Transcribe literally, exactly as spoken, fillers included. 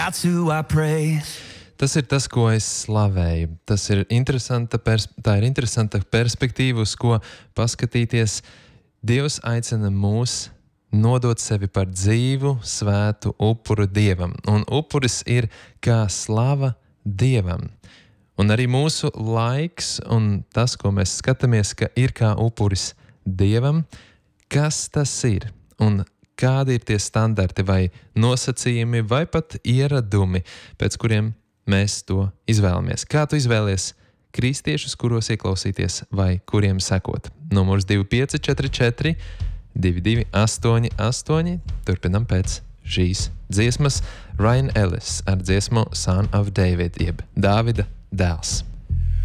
That's who I praise. Tas ir tas, ko es slavēju. Tas ir interesanta pers- tā ir interesanta perspektīva, uz ko paskatīties. Dievs aicina mūs nodot sevi par dzīvu, svētu upuru Dievam. Un upuris ir kā slava Dievam. Un arī mūsu laiks un tas, ko mēs skatāmies, ka ir kā upuris Dievam, kas tas ir un kādi ir tie standarti vai nosacījumi vai pat ieradumi, pēc kuriem mēs to izvēlamies. Kā tu izvēlies kristiešus, kuros ieklausīties vai kuriem sekot? Numurs divi pieci četri četri divi divi astoņi astoņi. Turpinam pēc šīs dziesmas. Ryan Ellis ar dziesmu Son of David, jeb Dāvida dēls.